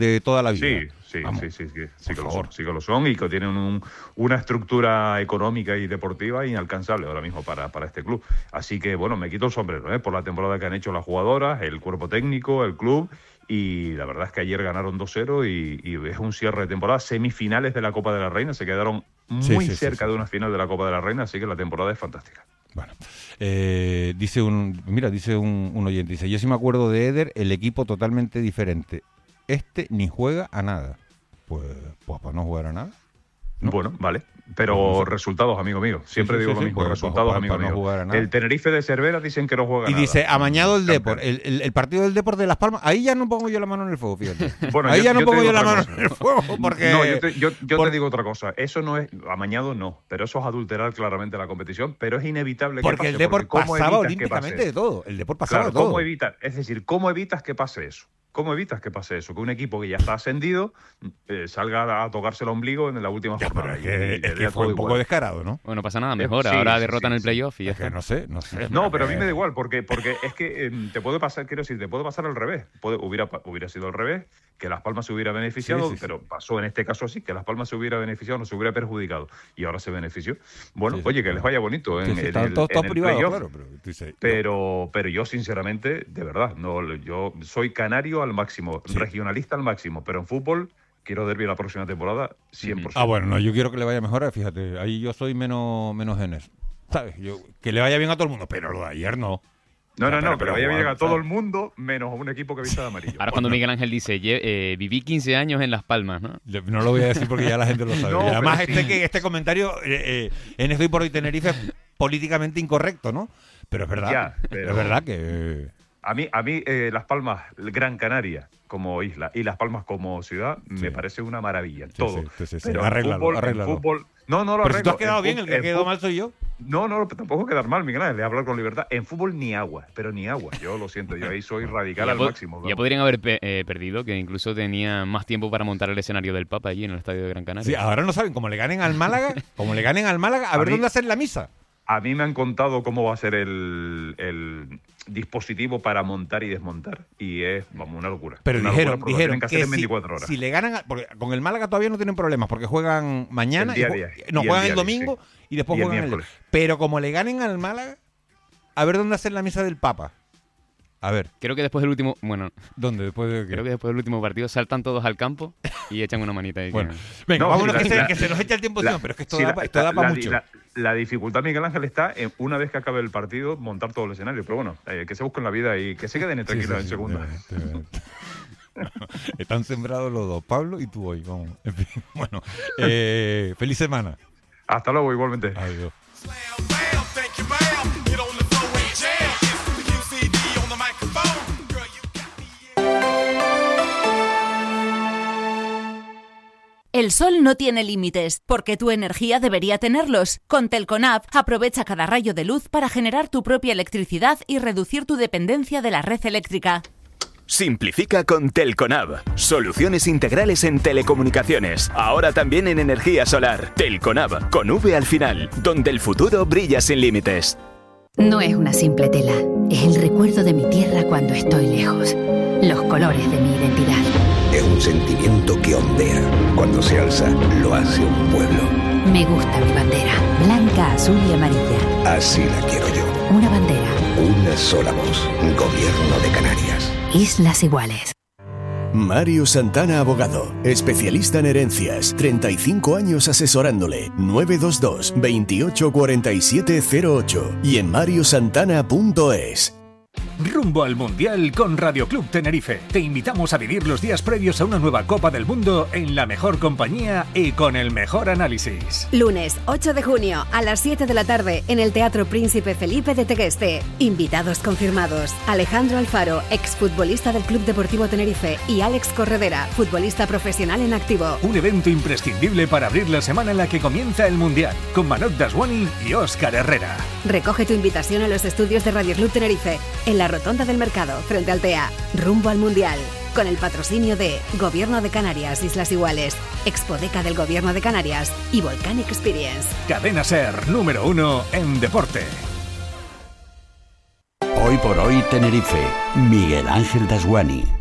de toda la vida. Sí que lo son y que tienen una estructura económica y deportiva inalcanzable ahora mismo para este club. Así que, bueno, me quito el sombrero por la temporada que han hecho las jugadoras, el cuerpo técnico, el club, y la verdad es que ayer ganaron 2-0 y es un cierre de temporada. Semifinales de la Copa de la Reina, se quedaron muy cerca de una final de la Copa de la Reina, así que la temporada es fantástica. Bueno, dice un oyente, dice, yo sí me acuerdo de Eder, el equipo totalmente diferente. Ni juega a nada. Pues para no jugar a nada. ¿No? Bueno, vale. Pero resultados, amigo mío. Siempre digo lo mismo. Pues, resultados, amigo mío. No el Tenerife de Cervera dicen que no juega nada. Y dice, amañado el Depor. El partido del Depor de Las Palmas, ahí ya no pongo yo la mano en el fuego, fíjate. Bueno, ahí ya no pongo yo la mano en el fuego. Porque... No, yo te digo otra cosa. Eso no es amañado, no. Pero eso es adulterar claramente la competición. Pero es inevitable que porque pase. El Depor pasaba olímpicamente de todo. El Depor pasaba de todo. ¿Cómo evitas? Es decir, ¿cómo evitas que pase eso? ¿Cómo evitas que pase eso? Que un equipo que ya está ascendido salga a tocarse el ombligo en la última jornada. Es que fue un poco descarado, ¿no? Bueno, no pasa nada, mejor. Ahora derrotan el playoff y ya está. No sé. No, pero a mí me da igual, porque es que te puede pasar, te puede pasar al revés. Hubiera sido al revés, que Las Palmas se hubiera beneficiado, pero pasó en este caso así, que Las Palmas se hubiera beneficiado, no se hubiera perjudicado. Y ahora se benefició. Bueno, oye, que les vaya bonito en el playoff. Claro, pero yo, sinceramente, de verdad, yo soy canario al máximo, regionalista al máximo, pero en fútbol quiero derbi la próxima temporada 100%. Ah, bueno, no, yo quiero que le vaya mejor, fíjate, ahí yo soy menos genes, ¿sabes? Que le vaya bien a todo el mundo, pero lo de ayer no. Pero vaya bien a todo el mundo, menos a un equipo que vista de amarillo. Ahora cuando Miguel Ángel dice, viví 15 años en Las Palmas, ¿no? No lo voy a decir porque ya la gente lo sabe. Además, este comentario en Estoy por hoy Tenerife es políticamente incorrecto, ¿no? Pero es verdad, es verdad que... A mí Las Palmas, Gran Canaria como isla y Las Palmas como ciudad me parece una maravilla. Todo. Pero arréglalo. Fútbol, no lo arreglo. Pero si tú has quedado bien, el que quedó mal soy yo. No, tampoco quedar mal, Miguel Ángel, de hablar con libertad. En fútbol ni agua. Yo lo siento, yo ahí soy radical al máximo. Ya podrían haber perdido, que incluso tenía más tiempo para montar el escenario del Papa allí en el estadio de Gran Canaria. Sí, ahora no saben, como le ganen al Málaga, a ver dónde hacen la misa. A mí me han contado cómo va a ser el dispositivo para montar y desmontar y es una locura. Pero dijeron que en 24 horas. Si le ganan, porque con el Málaga todavía no tienen problemas porque juegan mañana, juegan el domingo y después juegan el... Pero como le ganen al Málaga, a ver dónde hacen la misa del Papa. A ver. Creo que después del último... Bueno, ¿dónde? Creo que después del último partido saltan todos al campo y echan una manita ahí. Bueno, venga, vámonos que se nos echa el tiempo, pero es que esto da para mucho. La dificultad, Miguel Ángel, está en una vez que acabe el partido montar todo el escenario. Pero bueno, que se busquen la vida y que se queden tranquilos en segunda. Están sembrados los dos, Pablo y tú hoy. Vamos. En fin, bueno, feliz semana. Hasta luego, igualmente. Adiós. El sol no tiene límites, porque tu energía debería tenerlos. Con Telconab, aprovecha cada rayo de luz para generar tu propia electricidad y reducir tu dependencia de la red eléctrica. Simplifica con Telconab. Soluciones integrales en telecomunicaciones. Ahora también en energía solar. Telconab, con V al final, donde el futuro brilla sin límites. No es una simple tela, es el recuerdo de mi tierra cuando estoy lejos. Los colores de mi identidad. Es un sentimiento que ondea. Cuando se alza, lo hace un pueblo. Me gusta mi bandera, blanca, azul y amarilla. Así la quiero yo. Una bandera. Una sola voz. Gobierno de Canarias. Islas Iguales. Mario Santana Abogado, especialista en herencias, 35 años asesorándole, 922 28 47 08 y en mariosantana.es. Rumbo al Mundial con Radio Club Tenerife. Te invitamos a vivir los días previos a una nueva Copa del Mundo en la mejor compañía y con el mejor análisis. Lunes 8 de junio a las 7 de la tarde en el Teatro Príncipe Felipe de Tegueste. Invitados confirmados: Alejandro Alfaro, exfutbolista del Club Deportivo Tenerife, y Alex Corredera, futbolista profesional en activo. Un evento imprescindible para abrir la semana en la que comienza el Mundial, con Manot Daswani y Óscar Herrera. Recoge tu invitación a los estudios de Radio Club Tenerife, en la Rotonda del Mercado, frente al TEA. Rumbo al Mundial, con el patrocinio de Gobierno de Canarias, Islas Iguales, Expodeca del Gobierno de Canarias y Volcanic Experience. Cadena SER, número 1 en deporte. Hoy por hoy Tenerife, Miguel Ángel Daswani.